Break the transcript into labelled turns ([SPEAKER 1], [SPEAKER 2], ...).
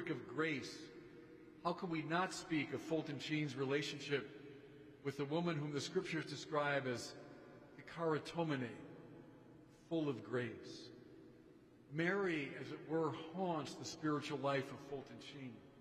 [SPEAKER 1] rubric of grace, how can we not speak of Fulton Sheen's relationship with the woman whom the Scriptures describe as the Karatomene, full of grace? Mary, as it were, haunts the spiritual life of Fulton Sheen.